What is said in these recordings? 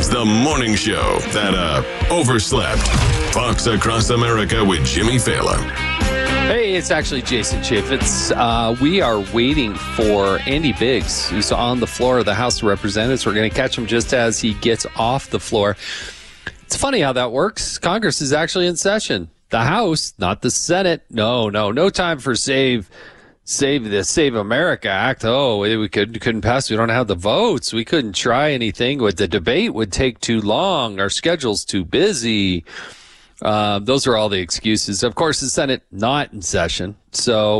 is the morning show that overslept. Fox Across America with Jimmy Fallon. Hey, it's actually Jason Chaffetz. We are waiting for Andy Biggs, who's on the floor of the House of Representatives. We're going to catch him just as he gets off the floor. It's funny how that works. Congress is actually in session. The House, not the Senate. No time for Save America Act. Oh, we couldn't pass. We don't have the votes. We couldn't try anything. The debate would take too long. Our schedule's too busy. Those are all the excuses. Of course, the Senate not in session. So,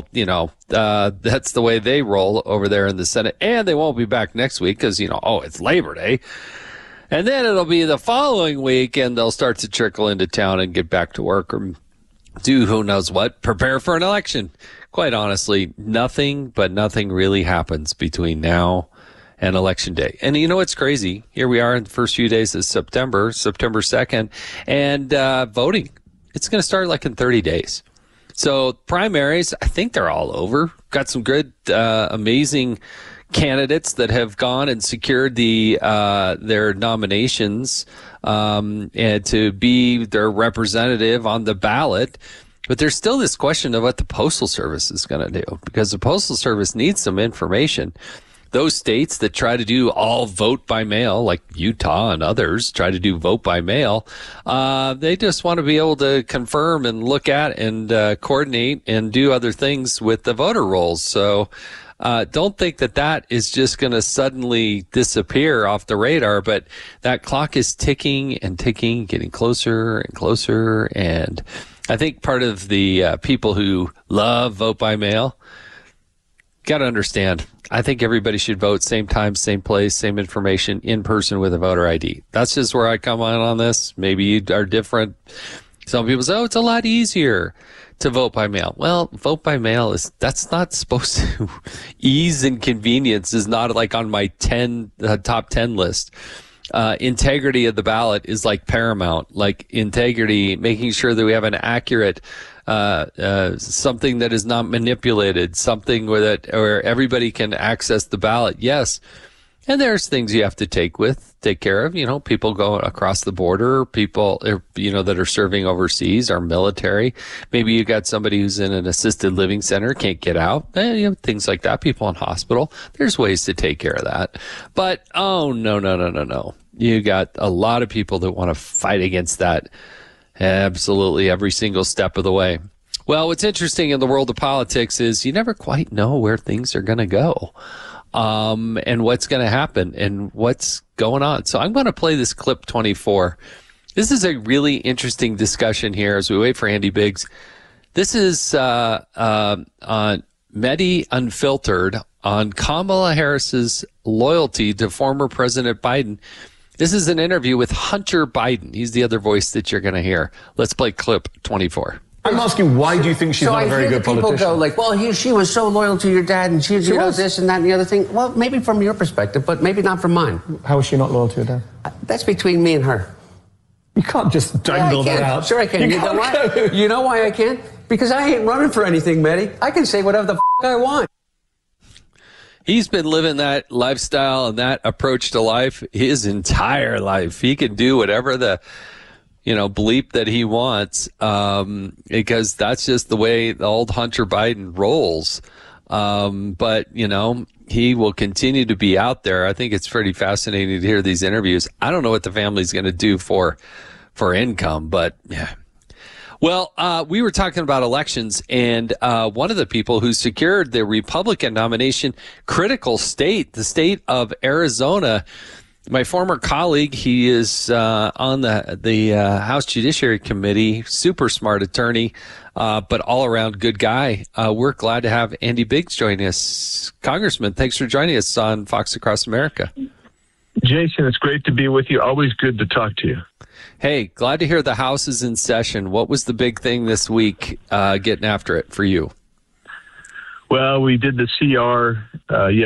that's the way they roll over there in the Senate. And they won't be back next week because, it's Labor Day. And then it'll be the following week and they'll start to trickle into town and get back to work or do who knows what, prepare for an election. Quite honestly, nothing really happens between now and Election Day. And you know what's crazy? Here we are in the first few days of September 2nd, and voting. It's going to start like in 30 days. So primaries, I think they're all over. Got some good, amazing candidates that have gone and secured their nominations and to be their representative on the ballot. But there's still this question of what the Postal Service is going to do, because the Postal Service needs some information. Those states that try to do all vote by mail, like Utah and others try to do vote by mail, they just want to be able to confirm and look at and coordinate and do other things with the voter rolls. So don't think that is just going to suddenly disappear off the radar, but that clock is ticking and ticking, getting closer and closer. And I think part of the people who love vote by mail got to understand, I think everybody should vote same time, same place, same information, in person with a voter ID. That's just where I come on this. Maybe you are different. Some people say, it's a lot easier to vote by mail. Well, vote by mail that's not supposed to ease and convenience is not like on my top 10 list. Integrity of the ballot is like paramount, like integrity, making sure that we have an accurate, something that is not manipulated, something where everybody can access the ballot. Yes. And there's things you have to take care of, people go across the border, people, that are serving overseas, our military. Maybe you got somebody who's in an assisted living center, can't get out, things like that, people in hospital. There's ways to take care of that. But, no. You got a lot of people that want to fight against that absolutely every single step of the way. Well, what's interesting in the world of politics is you never quite know where things are going to go. And what's going to happen and what's going on. So I'm going to play this clip 24. This is a really interesting discussion here as we wait for Andy Biggs. This is on Medi Unfiltered on Kamala Harris's loyalty to former President Biden. This is an interview with Hunter Biden. He's the other voice that you're going to hear. Let's play clip 24. I'm asking, why do you think she's not a very good politician? So I hear people go she was so loyal to your dad, and she knows this and that and the other thing. Well, maybe from your perspective, but maybe not from mine. How is she not loyal to your dad? That's between me and her. You can't just dangle that out. Sure I can. You know why? You know why I can't? Because I ain't running for anything, Medi. I can say whatever the I want. He's been living that lifestyle and that approach to life his entire life. He can do whatever the bleep that he wants, because that's just the way the old Hunter Biden rolls. But he will continue to be out there. I think it's pretty fascinating to hear these interviews. I don't know what the family's going to do for income, but yeah. Well, we were talking about elections, and one of the people who secured the Republican nomination, critical state, the state of Arizona. My former colleague, he is on the House Judiciary Committee, super smart attorney, but all-around good guy. We're glad to have Andy Biggs joining us. Congressman, thanks for joining us on Fox Across America. Jason, it's great to be with you. Always good to talk to you. Hey, glad to hear the House is in session. What was the big thing this week getting after it for you? Well, we did the CR